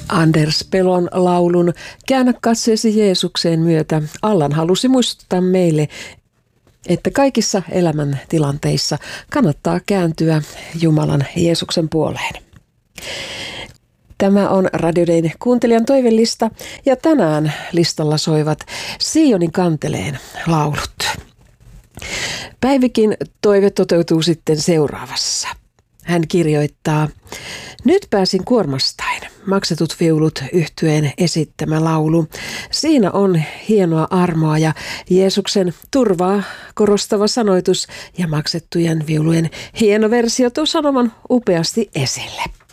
Anders Pelon laulun Käännä katseesi Jeesukseen myötä Allan halusi muistuttaa meille, että kaikissa elämän tilanteissa kannattaa kääntyä Jumalan Jeesuksen puoleen. Tämä on Radio Dayn kuuntelijan toivelista ja tänään listalla soivat Sionin kanteleen laulut. Päivikin toive toteutuu sitten seuraavassa. Hän kirjoittaa: Nyt pääsin kuormastain. Maksetut viulut -yhtyeen esittämä laulu. Siinä on hienoa armoa ja Jeesuksen turvaa korostava sanoitus ja maksettujen viulujen hieno versio tuo sanoman upeasti esille.